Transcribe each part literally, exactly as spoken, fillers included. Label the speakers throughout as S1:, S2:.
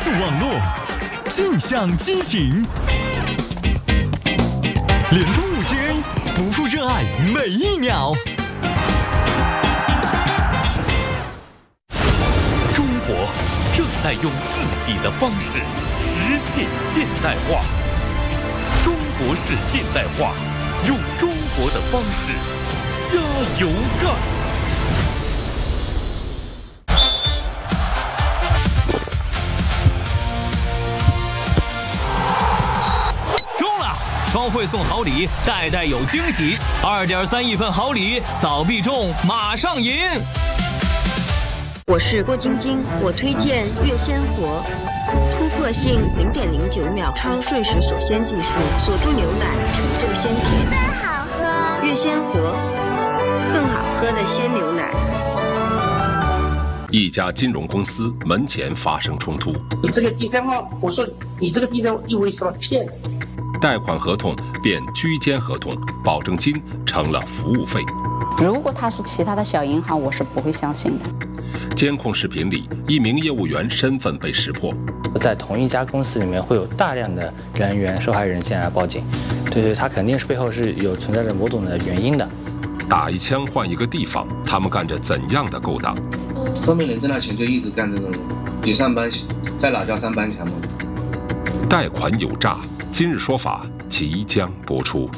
S1: 速网络，尽享激情，联通 五 G A， 不负热爱每一秒。中国正在用自己的方式实现现代化。中国式现代化，用中国的方式加油干！双汇送好礼，代代有惊喜。二点三亿份好礼，扫必中，马上赢！
S2: 我是郭晶晶，我推荐月鲜活，突破性零点零九秒超瞬时锁鲜技术，锁住牛奶，纯正鲜甜，
S3: 真好喝。
S2: 月鲜活，更好喝的鲜牛奶。
S4: 一家金融公司门前发生冲突，
S5: 你这个第三方，我说你这个第三方意味什么？骗人。
S4: 贷款合同变居间合同，保证金成了服务费。
S6: 如果他是其他的小银行，我是不会相信的。
S4: 监控视频里，一名业务员身份被识破。
S7: 在同一家公司里面，会有大量的人员、受害人进来报警，对对，他肯定是背后是有存在着某种的原因的。
S4: 打一枪换一个地方，他们干着怎样的勾当？
S8: 后面人挣到钱就一直干这个，比上班在老家上班强吗？
S4: 贷款有诈。今日说法即将播出。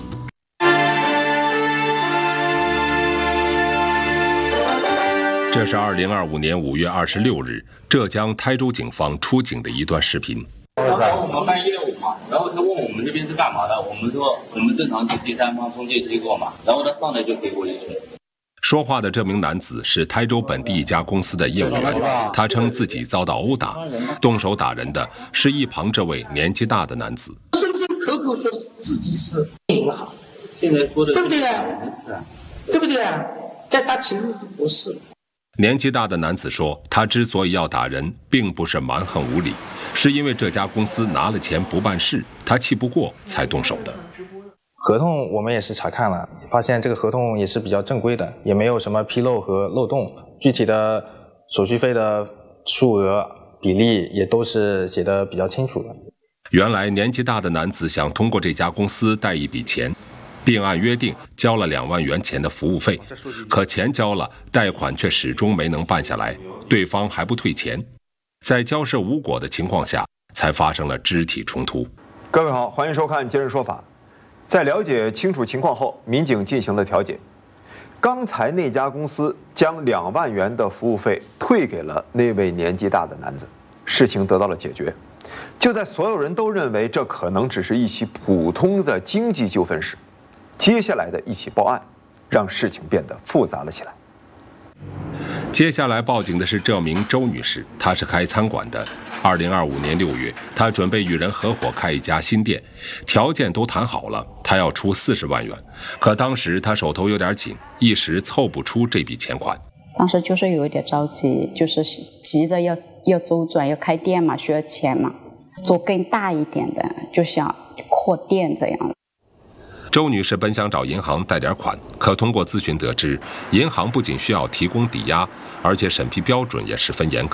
S4: 这是二零二五年五月二十六日，浙江台州警方出警的一段视频。
S9: 然后我们办业务嘛，然后他问我们这边是干嘛的，我们说我们正常是第三方中介机构嘛，然后他上来就给我一拳。
S4: 说话的这名男子是台州本地一家公司的业务员，他称自己遭到殴打，动手打人的是一旁这位年纪大的男子。
S5: 声声口口说自己是银行，
S9: 现在说的
S5: 对不对啊？对不对啊？但他其实是不是。
S4: 年纪大的男子说，他之所以要打人，并不是蛮横无理，是因为这家公司拿了钱不办事，他气不过才动手的。
S7: 合同我们也是查看了，发现这个合同也是比较正规的，也没有什么纰漏和漏洞，具体的手续费的数额比例也都是写得比较清楚的。
S4: 原来年纪大的男子想通过这家公司贷一笔钱，并按约定交了两万元钱的服务费，可钱交了，贷款却始终没能办下来，对方还不退钱，在交涉无果的情况下，才发生了肢体冲突。
S10: 各位好，欢迎收看今日说法。在了解清楚情况后，民警进行了调解。刚才那家公司将两万元的服务费退给了那位年纪大的男子，事情得到了解决。就在所有人都认为这可能只是一起普通的经济纠纷时，接下来的一起报案，让事情变得复杂了起来。
S4: 接下来报警的是这名周女士，她是开餐馆的。二零二五年六月，她准备与人合伙开一家新店，条件都谈好了，她要出四十万元。可当时她手头有点紧，一时凑不出这笔钱款。
S6: 当时就是有一点着急，就是急着要要周转，要开店嘛，需要钱嘛，做更大一点的，就想扩店这样。
S4: 周女士本想找银行贷点款，可通过咨询得知，银行不仅需要提供抵押，而且审批标准也十分严苛，